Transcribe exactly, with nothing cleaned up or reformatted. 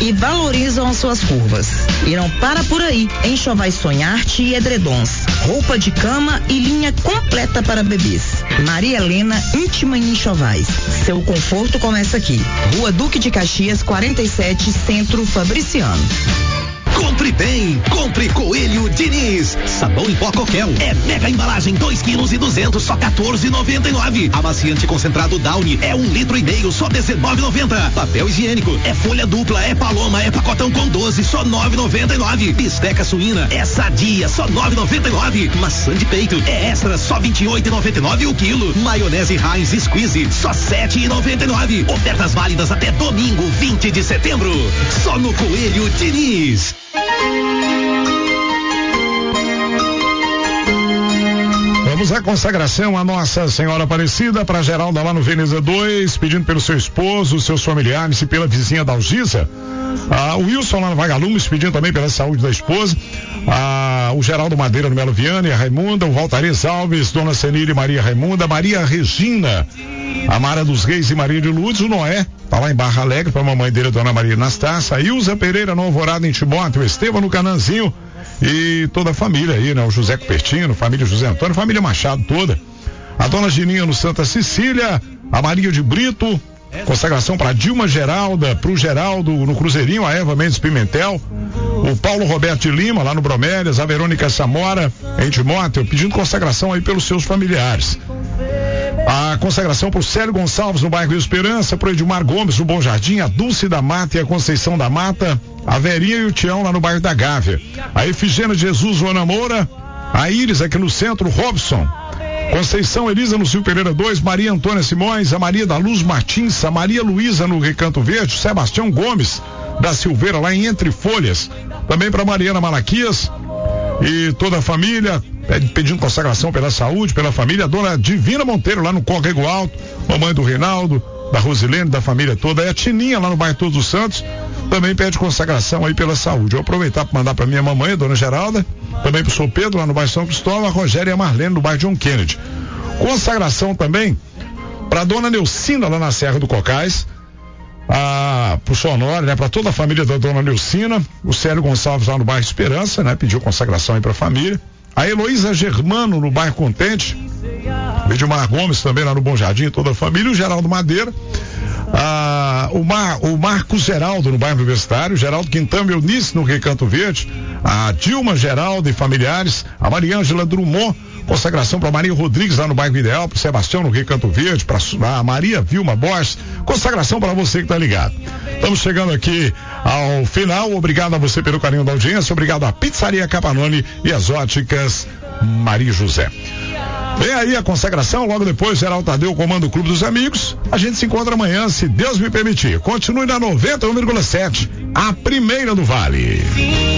e valorizam as suas curvas. E não para por aí. Enxovais Sonharte e edredons, roupa de cama e linha completa para bebês. Maria Helena, íntima em enxovais. Seu conforto começa aqui. Rua Duque de Caxias, quarenta e sete, Centro Fabriciano. Compre bem, compre Coelho Diniz. Sabão em pó Coquel é mega embalagem, dois quilos e duzentos, só quatorze e noventa e nove. Amaciante concentrado Downy é um litro e meio, só dezenove e noventa. Papel higiênico é folha dupla, é Paloma, é pacotão com doze, só nove e noventa e nove. Bisteca suína é Sadia, só nove e noventa e nove. Maçã de peito é Extra, só vinte e oito e noventa e nove o quilo. Maionese Heinz Squeeze, só sete e noventa e nove. Ofertas válidas até domingo, vinte de setembro. Só no Coelho Diniz. Vamos à consagração a Nossa Senhora Aparecida para Geralda lá no Veneza dois, pedindo pelo seu esposo, seus familiares e pela vizinha Dalgisa. Ah, o Wilson lá no Vagalumes pedindo também pela saúde da esposa. Ah, o Geraldo Madeira no Melo Viana e a Raimunda, o Valtares Alves, Dona Senile e Maria Raimunda, Maria Regina, a Mara dos Reis e Maria de Lourdes, o Noé, tá lá em Barra Alegre para a mamãe dele, Dona Maria Anastácia, a Ilza Pereira no Alvorada em Timóteo, o Estevam no Cananzinho e toda a família aí, né? O José Cupertino, família José Antônio, família Machado toda. A Dona Gininha no Santa Cecília, a Maria de Brito, consagração para Dilma Geralda, pro Geraldo no Cruzeirinho, a Eva Mendes Pimentel, o Paulo Roberto de Lima lá no Bromélias, a Verônica Samora em Timóteo, pedindo consagração aí pelos seus familiares. A consagração para o Célio Gonçalves no bairro Esperança, para o Edmar Gomes no Bom Jardim, a Dulce da Mata e a Conceição da Mata, a Verinha e o Tião lá no bairro da Gávea, a Efigênia de Jesus Joana Moura, a Iris aqui no centro, Robson, Conceição Elisa no Silvio Pereira dois, Maria Antônia Simões, a Maria da Luz Martins, a Maria Luísa no Recanto Verde, Sebastião Gomes da Silveira lá em Entre Folhas, também para Mariana Malaquias e toda a família, pedindo consagração pela saúde, pela família, a Dona Divina Monteiro lá no Córrego Alto, mamãe do Reinaldo, da Rosilene, da família toda, e a Tininha lá no bairro Todos os Santos também pede consagração aí pela saúde. Eu vou aproveitar para mandar para minha mamãe, a Dona Geralda, também pro São Pedro lá no bairro São Cristóvão, a Rogéria e a Marlene no bairro John Kennedy. Consagração também para Dona Neucina lá na Serra do Cocais, a, pro Sonora, né, para toda a família da Dona Neucina, o Célio Gonçalves lá no bairro Esperança, né, pediu consagração aí para a família. A Heloísa Germano no bairro Contente, o Edmar Gomes também lá no Bom Jardim, toda a família, o Geraldo Madeira, ah, o, Mar, o Marcos Geraldo no bairro Universitário, o Geraldo Quintana e Eunice no Recanto Verde, a Dilma Geraldo e familiares, a Mariângela Drummond, consagração para Maria Rodrigues lá no bairro Ideal, para Sebastião no Recanto Verde, para a Maria Vilma Borges, consagração para você que tá ligado. Estamos chegando aqui ao final, obrigado a você pelo carinho da audiência, obrigado à Pizzaria Capanone e às óticas Maria José. Vem aí a consagração, logo depois Geraldo Tadeu comanda o Clube dos Amigos. A gente se encontra amanhã, se Deus me permitir. Continue na noventa e um vírgula sete, a primeira do Vale.